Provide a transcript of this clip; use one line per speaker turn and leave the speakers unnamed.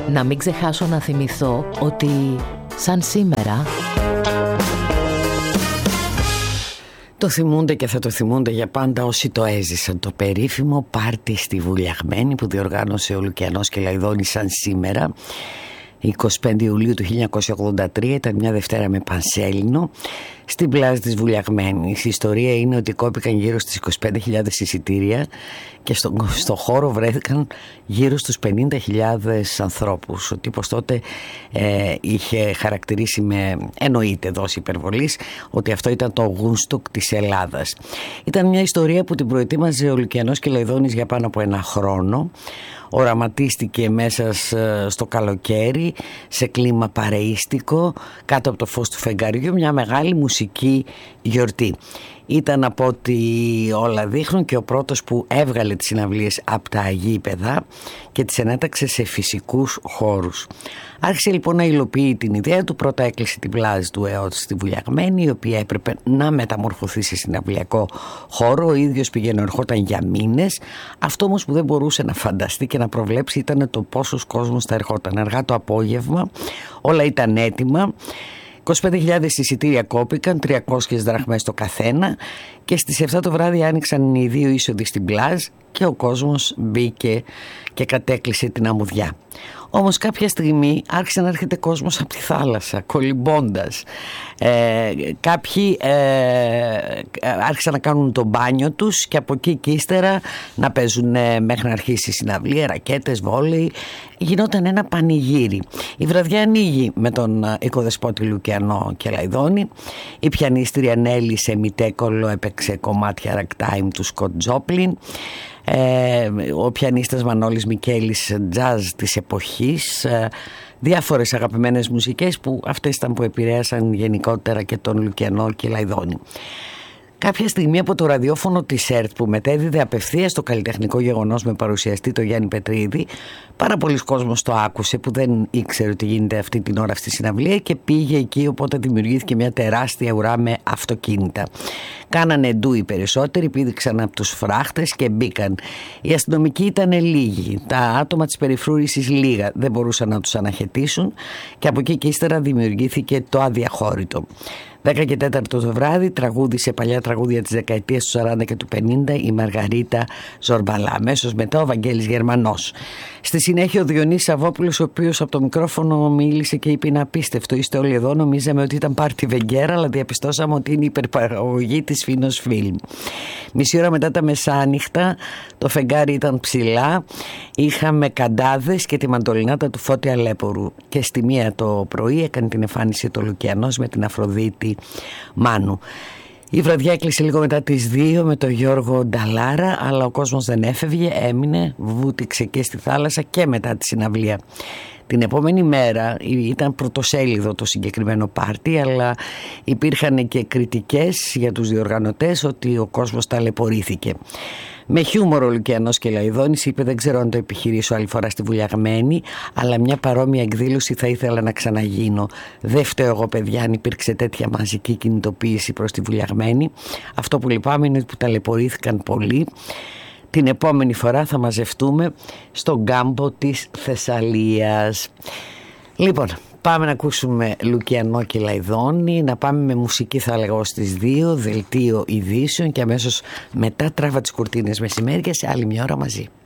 Να μην ξεχάσω να θυμηθώ ότι σαν σήμερα
το θυμούνται και θα το θυμούνται για πάντα όσοι το έζησαν. Το περίφημο πάρτι στη Βουλιαγμένη που διοργάνωσε ο Λουκιανός Κελαϊδόνης σαν σήμερα 25 Ιουλίου του 1983, ήταν μια Δευτέρα με Πανσέλινο στην πλάζ της Βουλιαγμένης. Η ιστορία είναι ότι κόπηκαν γύρω στις 25.000 εισιτήρια και στο χώρο βρέθηκαν γύρω στους 50.000 ανθρώπους. Ο τύπος τότε είχε χαρακτηρίσει με, εννοείται δόση υπερβολής, ότι αυτό ήταν το Γούνστοκ της Ελλάδας. Ήταν μια ιστορία που την προετοίμαζε ο Λουκιανός Κελαϊδόνης για πάνω από ένα χρόνο. Οραματίστηκε μέσα στο καλοκαίρι, σε κλίμα παρεΐστικο, κάτω από το φως του φεγγαριού, μια μεγάλη μουσική γιορτή. Ήταν, από ό,τι όλα δείχνουν, και ο πρώτος που έβγαλε τις συναυλίες από τα γήπεδα και τις ενέταξε σε φυσικούς χώρους. Άρχισε λοιπόν να υλοποιεί την ιδέα του. Πρώτα έκλεισε την πλάζ του ΕΟΤ στη Βουλιαγμένη, η οποία έπρεπε να μεταμορφωθεί σε συναυλιακό χώρο. Ο ίδιος πηγαίνει, ερχόταν για μήνες. Αυτό όμως που δεν μπορούσε να φανταστεί και να προβλέψει ήταν το πόσος κόσμος θα ερχόταν. Αργά το απόγευμα όλα ήταν έτοιμα. 25.000 εισιτήρια κόπηκαν, 300 δραχμές το καθένα, και στις 7 το βράδυ άνοιξαν οι δύο είσοδοι στην πλάζ και ο κόσμος μπήκε και κατέκλυσε την αμμουδιά. Όμως κάποια στιγμή άρχισε να έρχεται κόσμος από τη θάλασσα, κολυμπώντας. Κάποιοι άρχισαν να κάνουν το μπάνιο τους και από εκεί και ύστερα να παίζουν μέχρι να αρχίσει η συναυλία, ρακέτες, βόλεϊ. Γινόταν ένα πανηγύρι. Η βραδιά ανοίγει με τον οικοδεσπότη Λουκιανό Κελαϊδόνη. Η πιανίστρια Νέλη Σεμιτέκολο έπαιξε κομμάτια ragtime του Σκοτ Τζόπλιν. Ο πιανίστας Μανώλης Μικέλης τζαζ της εποχής, διάφορες αγαπημένες μουσικές που αυτές ήταν που επηρέασαν γενικότερα και τον Λουκιανό Κελαϊδόνη. Κάποια στιγμή από το ραδιόφωνο της ΕΡΤ που μετέδιδε απευθείας το καλλιτεχνικό γεγονός με παρουσιαστή το Γιάννη Πετρίδη, πάρα πολλοί κόσμος το άκουσε που δεν ήξερε ότι γίνεται αυτή την ώρα στη συναυλία και πήγε εκεί, οπότε δημιουργήθηκε μια τεράστια ουρά με αυτοκίνητα. Κάνανε ντου οι περισσότεροι, πήδηξαν από τους φράχτες και μπήκαν. Οι αστυνομικοί ήταν λίγοι, τα άτομα της περιφρούρησης λίγα, δεν μπορούσαν να τους αναχαιτήσουν και από εκεί και ύστερα δημιουργήθηκε το αδιαχώρητο. 10 και 4 το βράδυ τραγούδισε παλιά τραγούδια της δεκαετίας του 40 και του 50 η Μαργαρίτα Ζορμπαλά. Αμέσως μετά ο Βαγγέλης Γερμανός. Στη συνέχεια ο Διονύσης Σαββόπουλος, ο οποίος από το μικρόφωνο μίλησε και είπε: είναι απίστευτο, είστε όλοι εδώ. Νομίζαμε ότι ήταν πάρτι Βεγγέρα, αλλά διαπιστώσαμε ότι είναι η υπερπαραγωγή της Φίνος Φιλμ. Μισή ώρα μετά τα μεσάνυχτα, το φεγγάρι ήταν ψηλά. Είχαμε καντάδες και τη μαντολινάτα του Φώτη Αλέπορου. Και στη 1 το πρωί έκανε την εμφάνιση το Λουκιανός με την Αφροδίτη Μάνου. Η βραδιά έκλεισε λίγο μετά τις 2 με τον Γιώργο Νταλάρα, αλλά ο κόσμος δεν έφευγε, έμεινε, βούτυξε και στη θάλασσα και μετά τη συναυλία. Την επόμενη μέρα ήταν πρωτοσέλιδο το συγκεκριμένο πάρτι, αλλά υπήρχαν και κριτικές για τους διοργανωτές ότι ο κόσμος ταλαιπωρήθηκε. Με χιούμορ ο Λουκιανός Κελαϊδόνης είπε: δεν ξέρω αν το επιχειρήσω άλλη φορά στη Βουλιαγμένη, αλλά μια παρόμοια εκδήλωση θα ήθελα να ξαναγίνω. Δεν φταίω εγώ, παιδιά, αν υπήρξε τέτοια μαζική κινητοποίηση προς τη Βουλιαγμένη. Αυτό που λυπάμαι είναι που ταλαιπωρήθηκαν πολύ. Την επόμενη φορά θα μαζευτούμε στον κάμπο της Θεσσαλίας. Λοιπόν, πάμε να ακούσουμε Λουκιανό Κελαϊδόνη, να πάμε με μουσική, θα λέγω, στις 2, δελτίο ειδήσεων και αμέσως μετά τράβα τις κουρτίνες μεσημέρια σε άλλη μια ώρα μαζί.